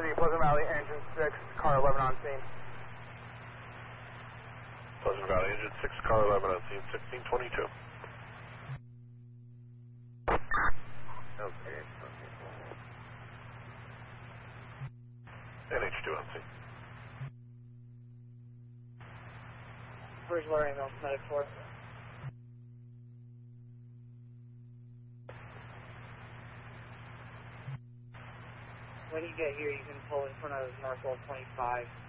City, Pleasant Valley, engine 6, car 11 on scene. Pleasant Valley, engine 6, car 11 on scene, 1622. Okay. NH2 on scene. Where's Larry Mills, Medic 4? When you get here, you can pull in front of Northwell 25.